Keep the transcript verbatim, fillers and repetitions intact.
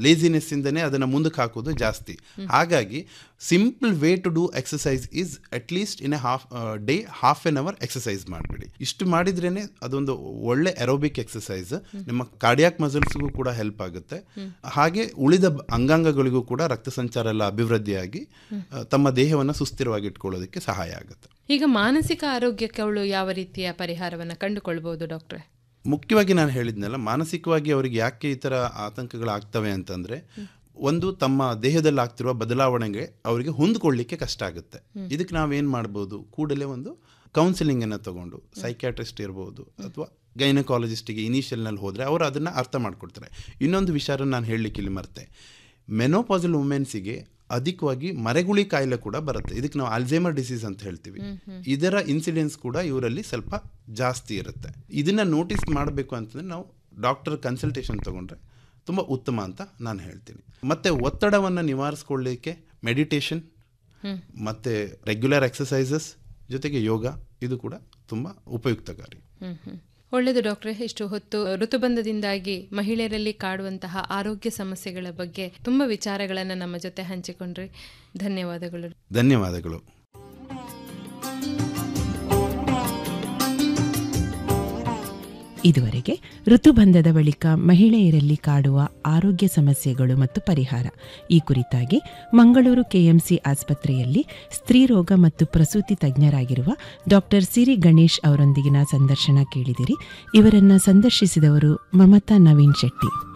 Laziness ಇಂದನೇ ಅದನ್ನು ಮುಂದಕ್ಕೆ ಹಾಕೋದು ಜಾಸ್ತಿ. ಹಾಗಾಗಿ simple way to do exercise is at least in a half day half an hour exercise ಮಾಡಿಬಿಡಿ. ಇಷ್ಟು ಮಾಡಿದ್ರೇನೆ ಅದೊಂದು ಒಳ್ಳೆ ಎರೋಬಿಕ್ ಎಕ್ಸಸೈಸ್, ನಿಮ್ಮ ಕಾರ್ಡಿಯಾಕ್ ಮಸಲ್ಸ್ಗೂ ಕೂಡ ಹೆಲ್ಪ್ ಆಗುತ್ತೆ. ಹಾಗೆ ಉಳಿದ ಅಂಗಾಂಗಗಳಿಗೂ ಕೂಡ ರಕ್ತ ಸಂಚಾರ ಎಲ್ಲ ಅಭಿವೃದ್ಧಿಯಾಗಿ ತಮ್ಮ ದೇಹವನ್ನು ಸುಸ್ಥಿರವಾಗಿ ಇಟ್ಕೊಳ್ಳೋದಕ್ಕೆ ಸಹಾಯ ಆಗುತ್ತೆ. ಈಗ ಮಾನಸಿಕ ಆರೋಗ್ಯಕ್ಕೆ ಅವಳು ಯಾವ ರೀತಿಯ ಪರಿಹಾರವನ್ನು ಕಂಡುಕೊಳ್ಬಹುದು ಡಾಕ್ಟ್ರೆ? ಮುಖ್ಯವಾಗಿ ನಾನು ಹೇಳಿದ್ನಲ್ಲ, ಮಾನಸಿಕವಾಗಿ ಅವರಿಗೆ ಯಾಕೆ ಈ ಥರ ಆತಂಕಗಳಾಗ್ತವೆ ಅಂತಂದರೆ, ಒಂದು ತಮ್ಮ ದೇಹದಲ್ಲಿ ಆಗ್ತಿರುವ ಬದಲಾವಣೆಗೆ ಅವರಿಗೆ ಹೊಂದ್ಕೊಳ್ಳಿಕ್ಕೆ ಕಷ್ಟ ಆಗುತ್ತೆ. ಇದಕ್ಕೆ ನಾವೇನು ಮಾಡ್ಬೋದು, ಕೂಡಲೇ ಒಂದು ಕೌನ್ಸಿಲಿಂಗನ್ನು ತಗೊಂಡು ಸೈಕ್ಯಾಟ್ರಿಸ್ಟ್ ಇರ್ಬೋದು ಅಥವಾ ಗೈನಕಾಲಜಿಸ್ಟಿಗೆ ಇನಿಷಿಯಲ್ನಲ್ಲಿ ಹೋದರೆ ಅವರು ಅದನ್ನು ಅರ್ಥ ಮಾಡ್ಕೊಡ್ತಾರೆ. ಇನ್ನೊಂದು ವಿಚಾರ ನಾನು ಹೇಳಲಿಕ್ಕೆ ಇಲ್ಲಿ ಮರ್ತೆ, ಮೆನೋಪಾಸಲ್ ವುಮೆನ್ಸಿಗೆ ಅಧಿಕವಾಗಿ ಮರೆಗುಳಿ ಕಾಯಿಲೆ ಕೂಡ ಬರುತ್ತೆ. ಇದಕ್ಕೆ ನಾವು ಅಲ್ಝೈಮರ್ ಡಿಸೀಸ್ ಅಂತ ಹೇಳ್ತೀವಿ. ಇದರ ಇನ್ಸಿಡೆನ್ಸ್ ಕೂಡ ಇವರಲ್ಲಿ ಸ್ವಲ್ಪ ಜಾಸ್ತಿ ಇರುತ್ತೆ. ಇದನ್ನು ನೋಟಿಸ್ ಮಾಡಬೇಕು ಅಂತಂದರೆ ನಾವು ಡಾಕ್ಟರ್ ಕನ್ಸಲ್ಟೇಷನ್ ತೊಗೊಂಡ್ರೆ ತುಂಬ ಉತ್ತಮ ಅಂತ ನಾನು ಹೇಳ್ತೀನಿ. ಮತ್ತು ಒತ್ತಡವನ್ನು ನಿವಾರಿಸ್ಕೊಳ್ಳಿಕ್ಕೆ ಮೆಡಿಟೇಷನ್ ಮತ್ತು ರೆಗ್ಯುಲರ್ ಎಕ್ಸಸೈಸಸ್ ಜೊತೆಗೆ ಯೋಗ ಇದು ಕೂಡ ತುಂಬ ಉಪಯುಕ್ತಕಾರಿ. ಒಳ್ಳೆಯದು ಡಾಕ್ಟ್ರೆ. ಇಷ್ಟು ಹೊತ್ತು ಋತುಬಂಧದಿಂದಾಗಿ ಮಹಿಳೆಯರಲ್ಲಿ ಕಾಡುವಂತಹ ಆರೋಗ್ಯ ಸಮಸ್ಯೆಗಳ ಬಗ್ಗೆ ತುಂಬ ವಿಚಾರಗಳನ್ನು ನಮ್ಮ ಜೊತೆ ಹಂಚಿಕೊಂಡ್ರಿ. ಧನ್ಯವಾದಗಳು. ಧನ್ಯವಾದಗಳು. ಇದುವರೆಗೆ ಋತುಬಂಧದ ಬಳಿಕ ಮಹಿಳೆಯರಲ್ಲಿ ಕಾಡುವ ಆರೋಗ್ಯ ಸಮಸ್ಯೆಗಳು ಮತ್ತು ಪರಿಹಾರ ಈ ಕುರಿತಾಗಿ ಮಂಗಳೂರು ಕೆಎಂಸಿ ಆಸ್ಪತ್ರೆಯಲ್ಲಿ ಸ್ತ್ರೀರೋಗ ಮತ್ತು ಪ್ರಸೂತಿ ತಜ್ಞರಾಗಿರುವ ಡಾಕ್ಟರ್ ಸಿರಿ ಗಣೇಶ್ ಅವರೊಂದಿಗಿನ ಸಂದರ್ಶನ ಕೇಳಿದಿರಿ. ಇವರನ್ನ ಸಂದರ್ಶಿಸಿದವರು ಮಮತಾ ನವೀನ್ ಶೆಟ್ಟಿ.